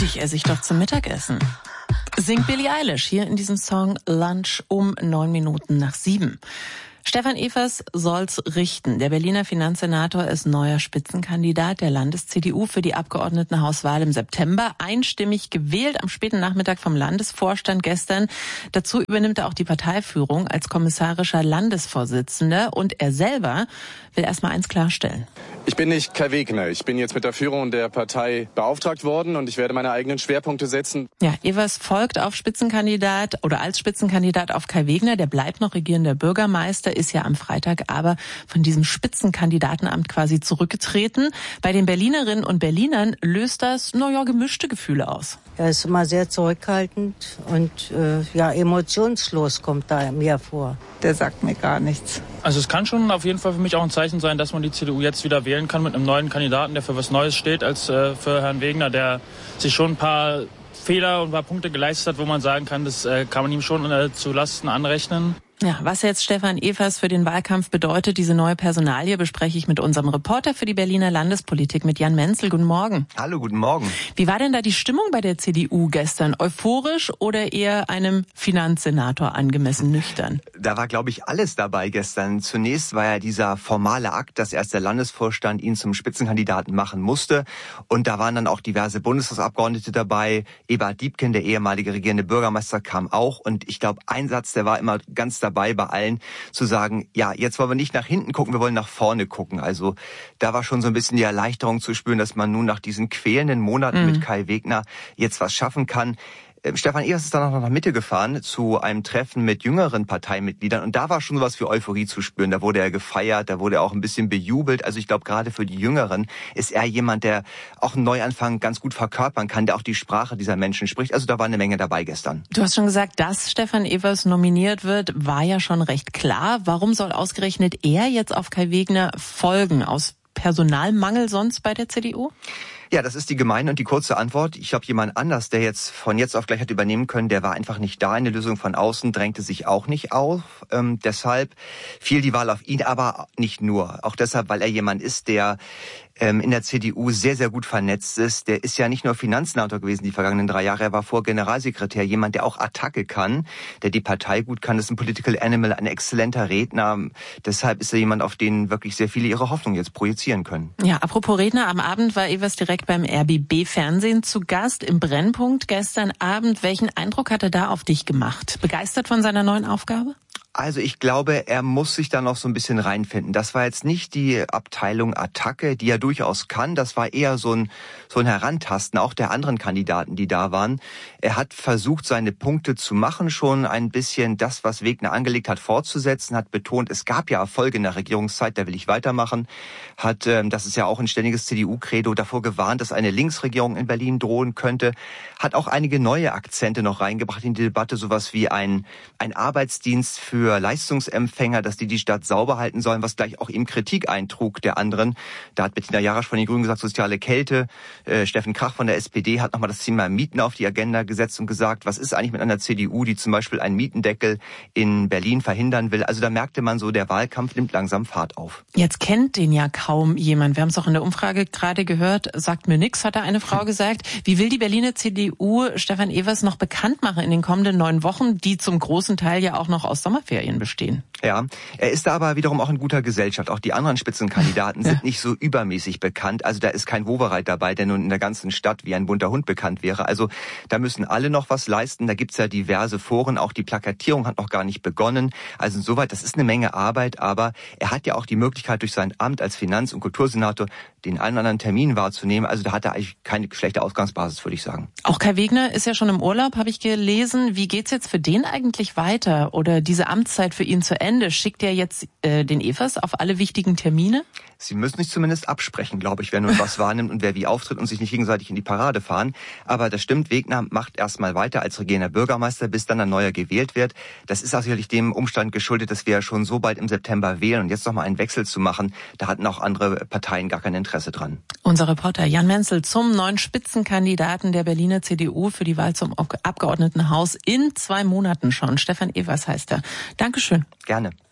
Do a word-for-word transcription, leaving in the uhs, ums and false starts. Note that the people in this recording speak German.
dich esse ich doch zum Mittagessen. Singt Billie Eilish hier in diesem Song Lunch um neun Minuten nach sieben. Stefan Evers soll's richten. Der Berliner Finanzsenator ist neuer Spitzenkandidat der Landes-C D U für die Abgeordnetenhauswahl im September. Einstimmig gewählt am späten Nachmittag vom Landesvorstand gestern. Dazu übernimmt er auch die Parteiführung als kommissarischer Landesvorsitzender. Und er selber will erstmal eins klarstellen. Ich bin nicht Kai Wegner. Ich bin jetzt mit der Führung der Partei beauftragt worden und ich werde meine eigenen Schwerpunkte setzen. Ja, Evers folgt auf Spitzenkandidat oder als Spitzenkandidat auf Kai Wegner. Der bleibt noch regierender Bürgermeister, ist ja am Freitag aber von diesem Spitzenkandidatenamt quasi zurückgetreten. Bei den Berlinerinnen und Berlinern löst das, naja, gemischte Gefühle aus. Er ist immer sehr zurückhaltend und äh, ja, emotionslos kommt da mir vor. Der sagt mir gar nichts. Also es kann schon auf jeden Fall für mich auch ein Zeichen sein, dass man die C D U jetzt wieder wählen kann mit einem neuen Kandidaten, der für was Neues steht, als äh, für Herrn Wegner, der sich schon ein paar Fehler und ein paar Punkte geleistet hat, wo man sagen kann, das äh, kann man ihm schon äh, zu Lasten anrechnen. Ja, was jetzt Stefan Evers für den Wahlkampf bedeutet, diese neue Personalie, bespreche ich mit unserem Reporter für die Berliner Landespolitik, mit Jan Menzel. Guten Morgen. Hallo, guten Morgen. Wie war denn da die Stimmung bei der C D U gestern? Euphorisch oder eher einem Finanzsenator angemessen nüchtern? Da war, glaube ich, alles dabei gestern. Zunächst war ja dieser formale Akt, dass erst der Landesvorstand ihn zum Spitzenkandidaten machen musste. Und da waren dann auch diverse Bundestagsabgeordnete dabei. Eberhard Diepken, der ehemalige regierende Bürgermeister, kam auch. Und ich glaube, ein Satz, der war immer ganz dabei. dabei bei allen zu sagen, ja, jetzt wollen wir nicht nach hinten gucken, wir wollen nach vorne gucken. Also da war schon so ein bisschen die Erleichterung zu spüren, dass man nun nach diesen quälenden Monaten mhm. mit Kai Wegner jetzt was schaffen kann. Stefan Evers ist dann auch noch nach Mitte gefahren zu einem Treffen mit jüngeren Parteimitgliedern und da war schon sowas wie Euphorie zu spüren. Da wurde er gefeiert, da wurde er auch ein bisschen bejubelt. Also ich glaube, gerade für die Jüngeren ist er jemand, der auch einen Neuanfang ganz gut verkörpern kann, der auch die Sprache dieser Menschen spricht. Also da war eine Menge dabei gestern. Du hast schon gesagt, dass Stefan Evers nominiert wird, war ja schon recht klar. Warum soll ausgerechnet er jetzt auf Kai Wegner folgen? Aus Personalmangel sonst bei der C D U? Ja, das ist die gemeine und die kurze Antwort. Ich glaube, jemand anders, der jetzt von jetzt auf gleich hat übernehmen können, der war einfach nicht da. Eine Lösung von außen drängte sich auch nicht auf. Ähm, deshalb fiel die Wahl auf ihn, aber nicht nur. Auch deshalb, weil er jemand ist, der ähm, in der C D U sehr, sehr gut vernetzt ist. Der ist ja nicht nur Finanzsenator gewesen die vergangenen drei Jahre. Er war vorher Generalsekretär. Jemand, der auch Attacke kann, der die Partei gut kann. Das ist ein Political Animal, ein exzellenter Redner. Deshalb ist er jemand, auf den wirklich sehr viele ihre Hoffnung jetzt projizieren können. Ja, apropos Redner, am Abend war Evers direkt beim R B B-Fernsehen zu Gast im Brennpunkt gestern Abend. Welchen Eindruck hat er da auf dich gemacht? Begeistert von seiner neuen Aufgabe? Also ich glaube, er muss sich da noch so ein bisschen reinfinden. Das war jetzt nicht die Abteilung Attacke, die er durchaus kann. Das war eher so ein, so ein Herantasten, auch der anderen Kandidaten, die da waren. Er hat versucht, seine Punkte zu machen, schon ein bisschen das, was Wegner angelegt hat, fortzusetzen, hat betont, es gab ja Erfolge in der Regierungszeit, da will ich weitermachen. Hat, ähm, das ist ja auch ein ständiges C D U-Credo, davor gewarnt, dass eine Linksregierung in Berlin drohen könnte. Hat auch einige neue Akzente noch reingebracht in die Debatte, sowas wie ein, ein Arbeitsdienst für für Leistungsempfänger, dass die die Stadt sauber halten sollen, was gleich auch ihm Kritik eintrug der anderen. Da hat Bettina Jarasch von den Grünen gesagt, soziale Kälte. Äh, Steffen Krach von der S P D hat nochmal das Thema Mieten auf die Agenda gesetzt und gesagt, was ist eigentlich mit einer C D U, die zum Beispiel einen Mietendeckel in Berlin verhindern will. Also da merkte man so, der Wahlkampf nimmt langsam Fahrt auf. Jetzt kennt den ja kaum jemand. Wir haben es auch in der Umfrage gerade gehört. Sagt mir nix, hat da eine Frau gesagt. Wie will die Berliner C D U Stefan Evers noch bekannt machen in den kommenden neun Wochen, die zum großen Teil ja auch noch aus Sommerferien bestehen? Ja, er ist da aber wiederum auch in guter Gesellschaft. Auch die anderen Spitzenkandidaten sind ja nicht so übermäßig bekannt. Also da ist kein Wowereit dabei, der nun in der ganzen Stadt wie ein bunter Hund bekannt wäre. Also da müssen alle noch was leisten. Da gibt's ja diverse Foren. Auch die Plakatierung hat noch gar nicht begonnen. Also insoweit, das ist eine Menge Arbeit. Aber er hat ja auch die Möglichkeit, durch sein Amt als Finanz- und Kultursenator den einen oder anderen Termin wahrzunehmen. Also da hat er eigentlich keine schlechte Ausgangsbasis, würde ich sagen. Auch Kai Wegner ist ja schon im Urlaub, habe ich gelesen. Wie geht's jetzt für den eigentlich weiter? Oder diese Amtszeit für ihn zu Ende? Schickt er jetzt äh, den Evers auf alle wichtigen Termine? Sie müssen sich zumindest absprechen, glaube ich, wer nun was wahrnimmt und wer wie auftritt und sich nicht gegenseitig in die Parade fahren. Aber das stimmt, Wegner macht erstmal weiter als regierender Bürgermeister, bis dann ein neuer gewählt wird. Das ist auch sicherlich dem Umstand geschuldet, dass wir ja schon so bald im September wählen und jetzt nochmal einen Wechsel zu machen, da hatten auch andere Parteien gar kein Interesse dran. Unser Reporter Jan Menzel zum neuen Spitzenkandidaten der Berliner C D U für die Wahl zum Abgeordnetenhaus in zwei Monaten schon. Stefan Evers heißt er. Dankeschön. Gerne.